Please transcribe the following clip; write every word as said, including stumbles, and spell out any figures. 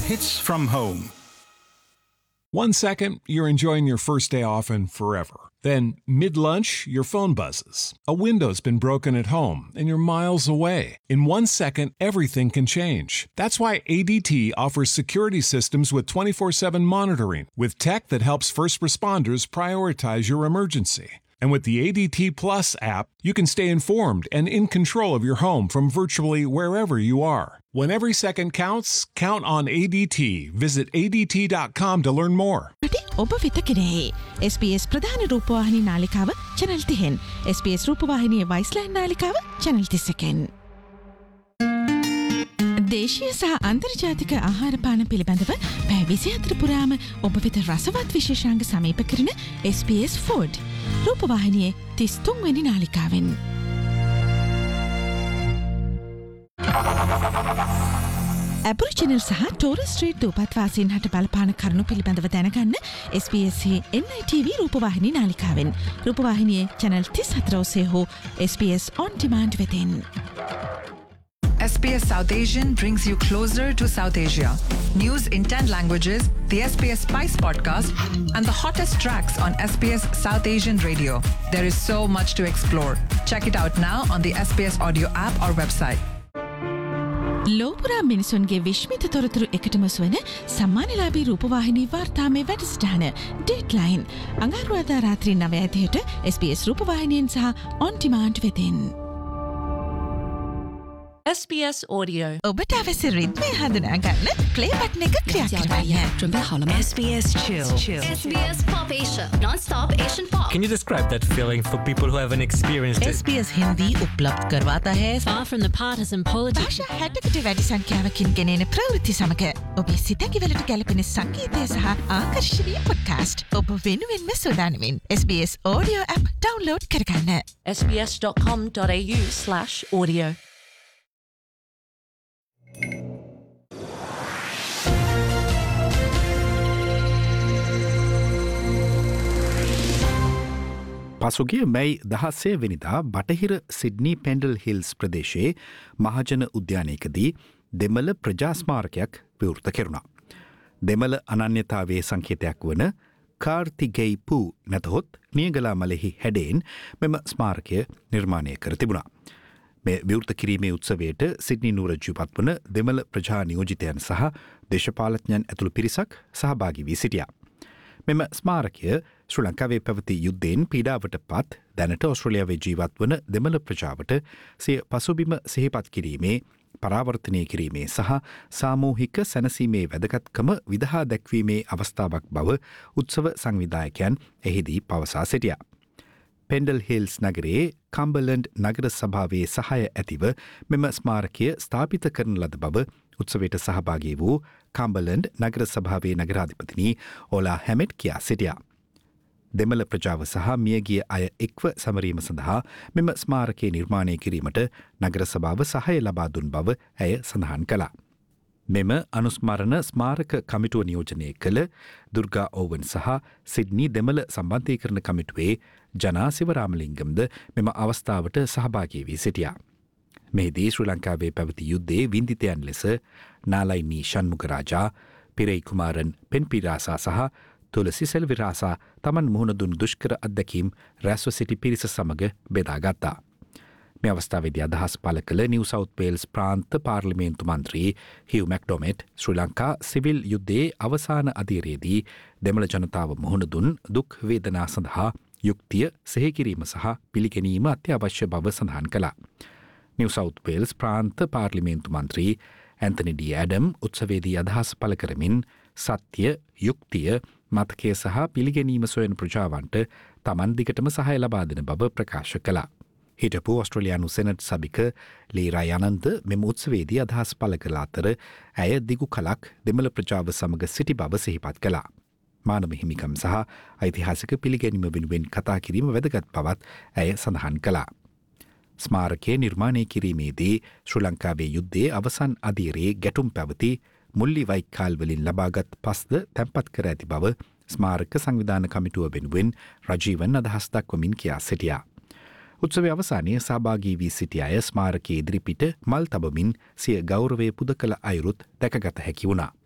Hits from home. One second, you're enjoying your first day off and forever. Then, mid-lunch, your phone buzzes. A window's been broken at home and you're miles away. In one second, everything can change. That's why A D T offers security systems with twenty-four seven monitoring, with tech that helps first responders prioritize your emergency. And with the A D T Plus app, you can stay informed and in control of your home from virtually wherever you are. When every second counts, count on A D T. Visit A D T dot com to learn more. ඔබ වෙත කෙරෙහි S B S ප්‍රධාන රූපවාහිනී නාලිකාව channel තිහෙන් S B S රූපවාහිනියේ වයිස්ලෑන්ඩ් නාලිකාව channel තිසකෙන් දේශීය සහ අන්තර්ජාතික ආහාර පාන පිළිබඳව පැය විසිහතර පුරාම ඔබ වෙත රසවත් විශේෂාංග සමීප කරන S B S Food රූපවාහිනියේ තිස් තුන් වෙනි නාලිකාවෙන් Aboriginal සහ Torres Strait දූපත්වාසීන් හට බලපාන කරුණු පිළිබඳව දැනගන්න S B S N I T V රූපවාහිනී නාලිකාවෙන් රූපවාහිනියේ channel තිස් හතර ඔස්සේ හෝ S B S On Demand වෙතින් S B S South Asian brings you closer to South Asia. News in ten languages, the S B S Spice podcast, and the hottest tracks on S B S South Asian radio. There is so much to explore. Check it out now on the S B S audio app or website. ලෝපුරා මිනිසුන්ගේ විශ්මිත තොරතුරු එකටම සුවන සම්මානලාභී රූපවාහිනී වාර්තාමය වැඩසටහන ඩේට්ලයින් අඟහරුවාදා රාත්‍රී නවය තිහට S B S රූපවාහිනියෙන් සහ On Demand වෙතින් S B S Audio. ඔබට අවශ්‍ය රිද්මය හඳුනා ගන්න ප්ලේ බටන් එක ක්‍රියා කරන්න. 准备好了吗 S B S Chill. S B S Pop Asia, non-stop Asian pop. Can you describe that feeling for people who haven't experienced it? S B S Hindi उपलब्ध करवाता है Far from the partisan politics. භාෂා හැටකට වැඩි සංඛ්‍යාවකින් ගෙනෙන ප්‍රවෘත්ති සමග ඔබේ සිතැඟිවලට ගැලපෙන සංගීතය සහ ආකර්ශනීය පොඩ්කාස්ට් ඔබ වෙනුවෙන්ම සූදානමින් S B S Audio app download කරගන්න. S B S dot com dot A U slash audio. පසුගිය මැයි දහස්සේ වෙනිදා බටහිර සිඩ්නි පෙන්ඩල් හිල්ස් ප්‍රදේශයේ මහජන උද්‍යානයකදී දෙමළ ප්‍රජාස්මාරකයක් විවෘත කෙරුණා. දෙමළ අනන්‍යතාවේ සංකේතයක් වන කාර්තිගෙයිපු නැතහොත් නියගලා මලෙහි හැඩයෙන් මෙම ස්මාරකය නිර්මාණය කර තිබුණා. මේ විවෘත කිරීමේ උත්සවයට සිඩ්නි නුවර ජීවත් වන දෙමළ ප්‍රජා නියෝජිතයන් සහ දේශපාලඥයන් ඇතුළු පිරිසක් සහභාගී වී සිටියා. මෙම ස්මාරකය ශ්‍රී ලංකාවේ පැවති යුද්ධයෙන් පීඩාවට පත් දැනට ඔස්ට්‍රේලියාවේ ජීවත් වන දෙමළ ප්‍රජාවට සිය පසුබිම සිහිපත් කිරීමේ පරාවර්තනය කිරීමේ සහ සාමූහික සැනසීමේ වැදගත්කම විදහා දැක්වීමේ අවස්ථාවක් බව උත්සව සංවිධායකයන් එහිදී පවසා සිටියා. පෙන්ඩල් හිල්ස් නගරයේ කම්බර්ලන්ඩ් නගර සභාවේ සහාය ඇතිව මෙම ස්මාරකය ස්ථාපිත කරන ලද බව උත්සවයට සහභාගී වූ කම්බර්ලන්ඩ් නගර සභාවේ නගරාධිපතිනි ඕලා හැමෙට් කියා සිටියා. දෙමළ ප්‍රජාව සහ මියගිය අය එක්ව සමරීම සඳහා මෙම ස්මාරකය නිර්මාණය කිරීමට නගර සභාව සහාය ලබා දුන් බව ඇය සඳහන් කළා. මෙම අනුස්මරණ ස්මාරක කමිටුව නියෝජනය කළ දුර්ගා ඕවන් සහ සිඩ්නි දෙමළ සම්බන්ධීකරණ කමිටුවේ ජනා සිවරාමලිංගම්ද මෙම අවස්ථාවට සහභාගී වී සිටියා. මෙහිදී ශ්‍රී ලංකාවේ පැවති යුද්ධයේ වින්දිතයන් ලෙස නාලයිනී ෂන්මුගරාජා, පිරෙයි කුමාරන් පෙන්පිරාසා සහ තුලසි සෙල්විරාසා තමන් මුහුණ දුන් දුෂ්කර අත්දැකීම් රැස්ව සිටි පිරිස සමග බෙදා ගත්තා. මේ අවස්ථාවේදී අදහස් පළ කළ නිව් සවුත් වේල්ස් ප්‍රාන්ත පාර්ලිමේන්තු මන්ත්‍රී හිව් මැක්ඩොමෙට් ශ්‍රී ලංකා සිවිල් යුද්ධයේ අවසාන අධීරයේදී දෙමළ ජනතාව මුහුණ දුන් දුක් වේදනා සඳහා යුක්තිය සෙහිකිරීම සහ පිළිගැනීම අත්‍යවශ්‍ය බව සඳහන් කළා. නිව් සවුත් වේල්ස් ප්‍රාන්ත පාර්ලිමේන්තු මන්ත්‍රී ඇන්තනි ඩී ඇඩම් උත්සවයේදී අදහස් පළ කරමින් සත්‍ය, යුක්තිය, මතකය සහ පිළිගැනීම සොයන ප්‍රජාවන්ට තමන් දිගටම සහාය ලබා දෙන බව ප්‍රකාශ කළා. හිටපු ඔස්ට්‍රේලියානු සෙනට් සභික ලීරා යනන්ත මෙම උත්සවයේදී අදහස් පළ කළ අතර ඇය දිගු කලක් දෙමළ ප්‍රජාව සමග සිටි බව සිහිපත් කළා. මානව හිමිකම් සහ ඓතිහාසික පිළිගැනීම වෙනුවෙන් කතා කිරීම වැදගත් බවත් ඇය සඳහන් කළා. ස්මාරකය නිර්මාණය කිරීමේදී ශ්‍රී ලංකාවේ යුද්ධයේ අවසන් අධීරයේ ගැටුම් පැවති මුල්ලි වයිකාල්වලින් ලබාගත් පස්ද තැන්පත් කර ඇති බව ස්මාරක සංවිධාන කමිටුව වෙනුවෙන් රජීවන් අදහස් දක්වමින් කියා සිටියා. උත්සවයේ අවසානයේ සහභාගී වී සිටි අය ස්මාරකයේ ඉදිරිපිට මල් තබමින් සිය ගෞරවය පුද කළ අයුරුත් දැකගත හැකි වුණා.